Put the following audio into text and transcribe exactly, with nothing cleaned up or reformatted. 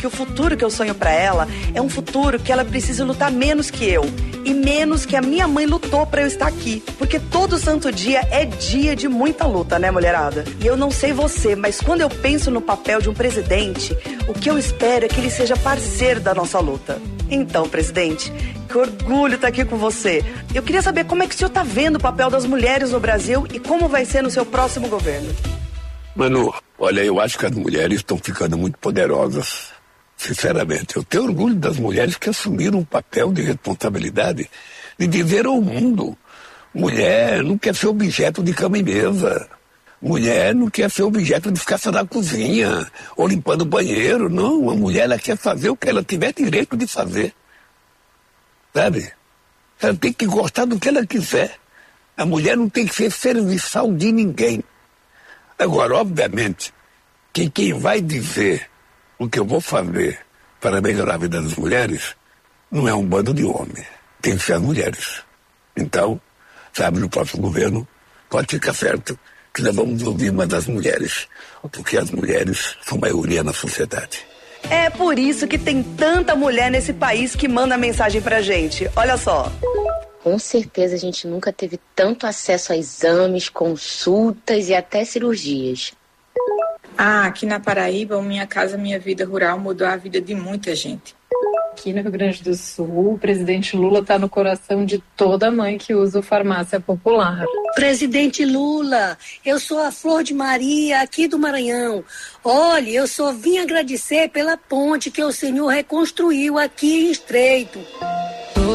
que o futuro que eu sonho pra ela é um futuro que ela precisa lutar menos que eu e menos que a minha mãe lutou pra eu estar aqui, porque todo santo dia é dia de muita luta, né, mulherada? E eu não sei você, mas quando eu penso no papel de um presidente, o que eu espero é que ele seja parceiro da nossa luta. Então, presidente, que orgulho estar aqui com você. Eu queria saber como é que o senhor tá vendo o papel das mulheres no Brasil e como vai ser no seu próximo governo. Manu, olha, eu acho que as mulheres estão ficando muito poderosas. Sinceramente, eu tenho orgulho das mulheres que assumiram um papel de responsabilidade de dizer ao mundo: mulher não quer ser objeto de cama e mesa. Mulher não quer ser objeto de ficar só na cozinha ou limpando o banheiro. Não, a mulher ela quer fazer o que ela tiver direito de fazer. Sabe? Ela tem que gostar do que ela quiser. A mulher não tem que ser serviçal de ninguém. Agora, obviamente, que quem vai dizer o que eu vou fazer para melhorar a vida das mulheres não é um bando de homens. Tem que ser as mulheres. Então, sabe, no próximo governo, pode ficar certo que nós vamos ouvir uma das mulheres, porque as mulheres são maioria na sociedade. É por isso que tem tanta mulher nesse país que manda mensagem pra gente. Olha só. Com certeza a gente nunca teve tanto acesso a exames, consultas e até cirurgias. Ah, aqui na Paraíba, o Minha Casa Minha Vida Rural mudou a vida de muita gente. Aqui no Rio Grande do Sul, o presidente Lula está no coração de toda mãe que usa farmácia popular. Presidente Lula, eu sou a Flor de Maria, aqui do Maranhão. Olha, eu só vim agradecer pela ponte que o senhor reconstruiu aqui em Estreito.